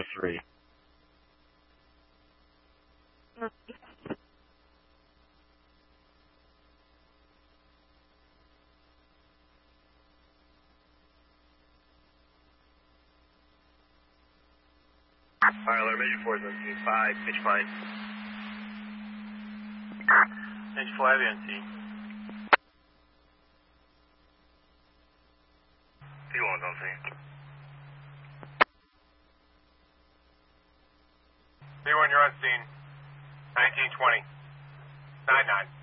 3. Alert, Major 4 is on scene 5, pitch fine. Major 4 heavy on scene. P1's on scene. P1, you're on scene. 1920. 99.